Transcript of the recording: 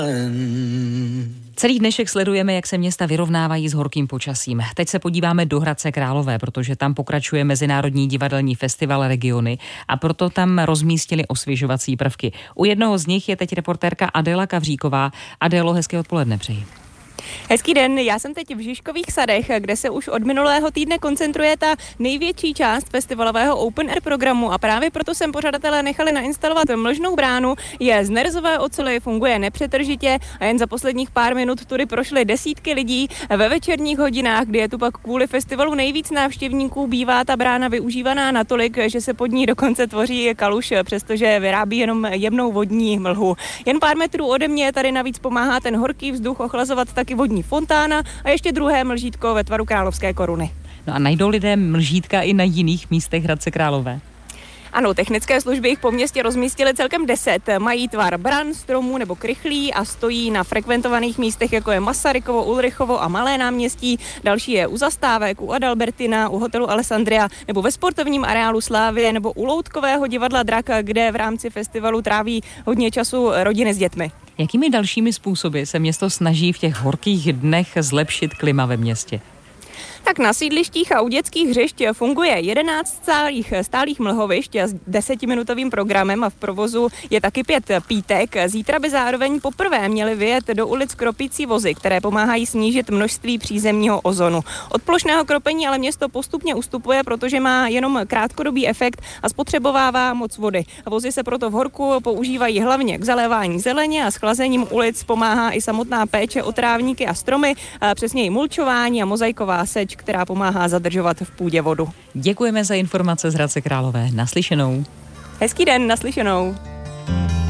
Celý dnešek sledujeme, jak se města vyrovnávají s horkým počasím. Teď se podíváme do Hradce Králové, protože tam pokračuje Mezinárodní divadelní festival Regiony a proto tam rozmístili osvěžovací prvky. U jednoho z nich je teď reportérka Adéla Kavříková. Adélo, hezké odpoledne přeji. Hezký den, já jsem teď v Žižkových sadech, kde se už od minulého týdne koncentruje ta největší část festivalového Open Air programu a právě proto sem pořadatelé nechali nainstalovat mlžnou bránu. Je z nerzové ocely, funguje nepřetržitě a jen za posledních pár minut tudy prošly desítky lidí. Ve večerních hodinách, kdy je tu pak kvůli festivalu nejvíc návštěvníků, bývá ta brána využívaná natolik, že se pod ní dokonce tvoří kaluž, přestože vyrábí jenom jemnou vodní mlhu. Jen pár metrů ode mě tady navíc pomáhá ten horký vzduch ochlazovat taky vodní fontána a ještě druhé mlžítko ve tvaru královské koruny. No a najdou lidé mlžítka i na jiných místech Hradce Králové? Ano, technické služby jich po městě rozmístily celkem 10. Mají tvar bran, stromů nebo krychlí a stojí na frekventovaných místech, jako je Masarykovo, Ulrichovo a Malé náměstí. Další je u zastávek, u Adalbertina, u hotelu Alessandria nebo ve sportovním areálu Slávie nebo u loutkového divadla Drak, kde v rámci festivalu tráví hodně času rodiny s dětmi. Jakými dalšími způsoby se město snaží v těch horkých dnech zlepšit klima ve městě? Tak na sídlištích a u dětských hřišť funguje 11 stálých mlhovišť s 10minutovým programem a v provozu je taky 5 pítek. Zítra by zároveň poprvé měly vyjet do ulic kropící vozy, které pomáhají snížit množství přízemního ozonu. Od plošného kropení ale město postupně ustupuje, protože má jenom krátkodobý efekt a spotřebovává moc vody. Vozy se proto v horku používají hlavně k zalévání zeleně a s chlazením ulic pomáhá i samotná péče o trávníky a stromy, přesněji mulčování a mozaiková seč, která pomáhá zadržovat v půdě vodu. Děkujeme za informace z Hradce Králové. Naslyšenou. Hezký den, naslyšenou.